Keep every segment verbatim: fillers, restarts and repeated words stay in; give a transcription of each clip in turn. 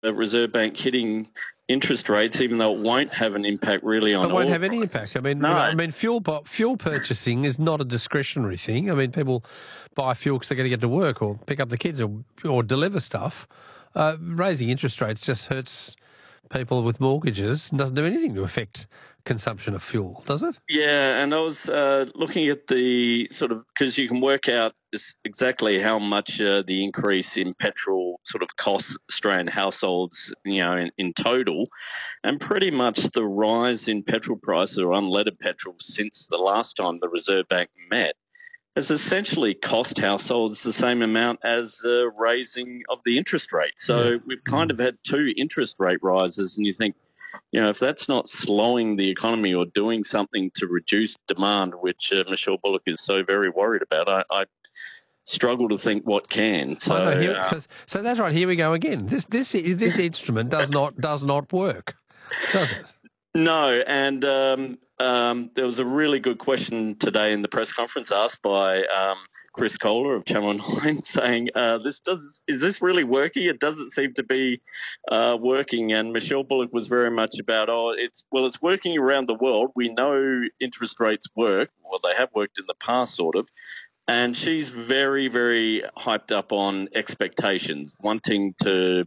the Reserve Bank hitting interest rates, even though it won't have an impact really on. It won't oil have any prices. impact. I mean, no. you know, I mean, fuel fuel purchasing is not a discretionary thing. I mean, people buy fuel because they're going to get to work or pick up the kids or or deliver stuff. Uh, raising interest rates just hurts people with mortgages and doesn't do anything to affect consumption of fuel, does it? Yeah, and I was uh, looking at the sort of, because you can work out this, exactly how much uh, the increase in petrol sort of costs Australian households, you know, in, in total, and pretty much the rise in petrol prices or unleaded petrol since the last time the Reserve Bank met has essentially cost households the same amount as the raising of the interest rate. So yeah. we've kind mm. of had two interest rate rises, and you think, you know, if that's not slowing the economy or doing something to reduce demand, which uh, Michelle Bullock is so very worried about, I, I struggle to think what can. So, oh, no, here, uh, so that's right. Here we go again. This this this instrument does not does not work, does it? No, and um, um, there was a really good question today in the press conference asked by um, Chris Kohler of Channel nine saying, uh, "This does is this really working? It doesn't seem to be uh, working." And Michelle Bullock was very much about, "Oh, it's well, it's working around the world. We know interest rates work. Well, they have worked in the past, sort of." And she's very, very hyped up on expectations, wanting to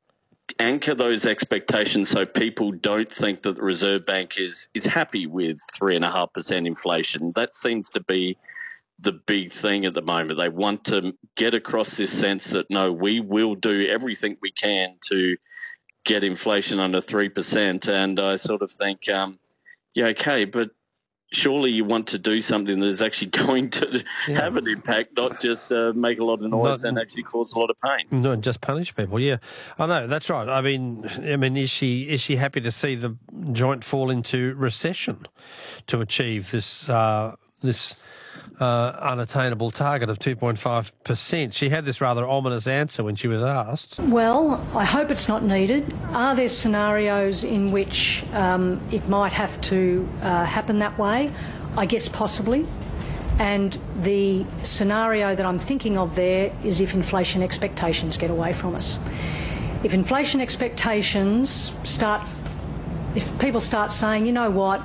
anchor those expectations so people don't think that the Reserve Bank is is happy with three and a half percent inflation. That seems to be the big thing at the moment. They want to get across this sense that, no, we will do everything we can to get inflation under three percent. And I sort of think, um, yeah, okay, but surely you want to do something that is actually going to yeah. have an impact, not just uh, make a lot of noise not, and actually cause a lot of pain. Not just punish people. Yeah, I know that's right. I mean, I mean, is she is she happy to see the joint fall into recession to achieve this uh, this uh, unattainable target of two point five percent? She had this rather ominous answer when she was asked. Well, I hope it's not needed. Are there scenarios in which um, it might have to uh, happen that way? I guess possibly. And the scenario that I'm thinking of there is if inflation expectations get away from us. If inflation expectations start, if people start saying, you know what,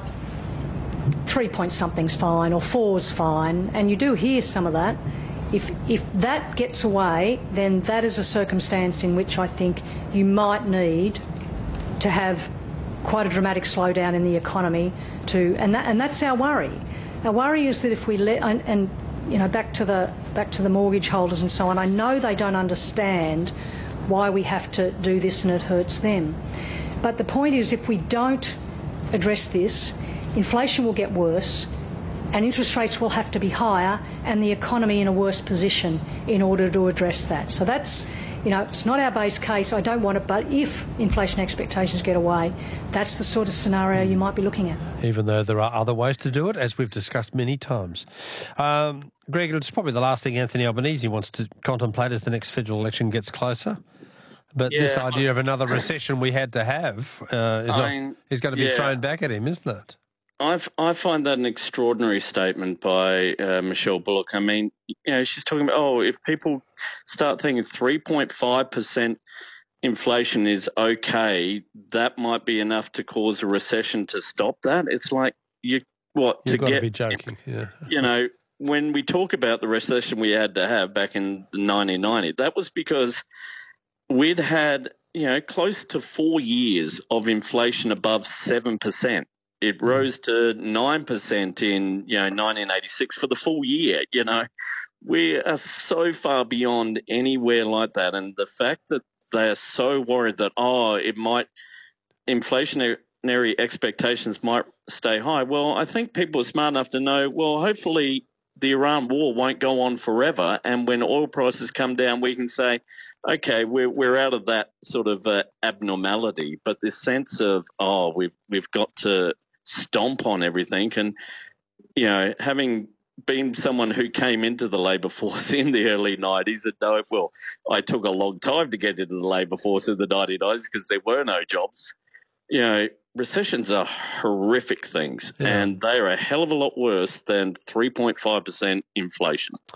three point something's fine or four's fine, and you do hear some of that, if if that gets away, then that is a circumstance in which I think you might need to have quite a dramatic slowdown in the economy to, and that and that's our worry. Our worry is that if we let, and, and you know, back to the back to the mortgage holders and so on, I know they don't understand why we have to do this and it hurts them. But the point is, if we don't address this, inflation will get worse and interest rates will have to be higher and the economy in a worse position in order to address that. So that's, you know, it's not our base case. I don't want it, but if inflation expectations get away, that's the sort of scenario you might be looking at. Even though there are other ways to do it, as we've discussed many times. Um, Greg, it's probably the last thing Anthony Albanese wants to contemplate as the next federal election gets closer. But yeah, this idea of another recession we had to have uh, is, not, mean, is going to be yeah. thrown back at him, isn't it? I've, I find that an extraordinary statement by uh, Michelle Bullock. I mean, you know, she's talking about, oh, if people start thinking three point five percent inflation is okay, that might be enough to cause a recession to stop that. It's like, you what, You've to got get, to be joking, yeah. You know, when we talk about the recession we had to have back in nineteen ninety, that was because we'd had, you know, close to four years of inflation above seven percent. It rose to nine percent in, you know, nineteen eighty-six for the full year. You know, we are so far beyond anywhere like that. And the fact that they are so worried that, oh, it might, inflationary expectations might stay high. Well, I think people are smart enough to know, well, hopefully the Iran war won't go on forever. And when oil prices come down, we can say, okay, we're we're out of that sort of uh, abnormality. But this sense of, oh, we've we've got to stomp on everything. And, you know, having been someone who came into the labour force in the early nineties, and no, well, I took a long time to get into the labour force in the nineteen nineties because there were no jobs. You know, recessions are horrific things, yeah. and they are a hell of a lot worse than three point five percent inflation.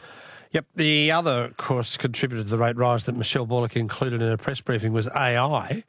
Yep. The other, of course, contributor to the rate rise that Michelle Bullock included in her press briefing was A I.